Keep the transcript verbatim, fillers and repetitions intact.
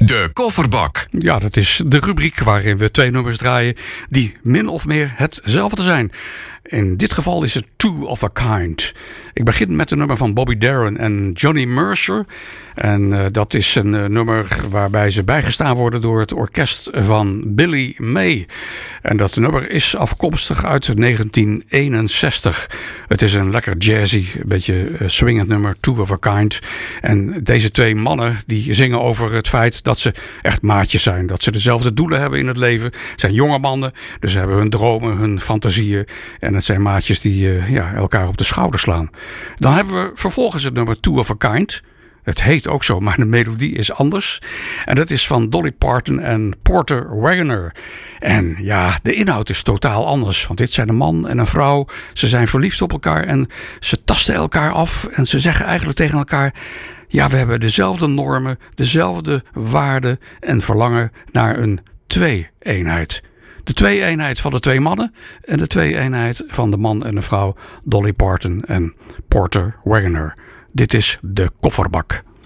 De Kofferbak. Ja, dat is de rubriek waarin we twee nummers draaien die min of meer hetzelfde zijn. In dit geval is het Two of a Kind. Ik begin met een nummer van Bobby Darin en Johnny Mercer. En uh, dat is een uh, nummer waarbij ze bijgestaan worden door het orkest van Billy May. En dat nummer is afkomstig uit negentien eenenzestig. Het is een lekker jazzy, een beetje uh, swingend nummer, Two of a Kind. En deze twee mannen die zingen over het feit dat ze echt maatjes zijn. Dat ze dezelfde doelen hebben in het leven. Het zijn jonge mannen, dus ze hebben hun dromen, hun fantasieën. En het zijn maatjes die uh, ja, elkaar op de schouder slaan. Dan hebben we vervolgens het nummer Two of a Kind. Het heet ook zo, maar de melodie is anders. En dat is van Dolly Parton en Porter Wagoner. En ja, de inhoud is totaal anders. Want dit zijn een man en een vrouw. Ze zijn verliefd op elkaar en ze tasten elkaar af. En ze zeggen eigenlijk tegen elkaar: ja, we hebben dezelfde normen, dezelfde waarden en verlangen naar een twee-eenheid. De twee-eenheid van de twee mannen en de twee-eenheid van de man en de vrouw Dolly Parton en Porter Wagoner. Dit is de Kofferbak.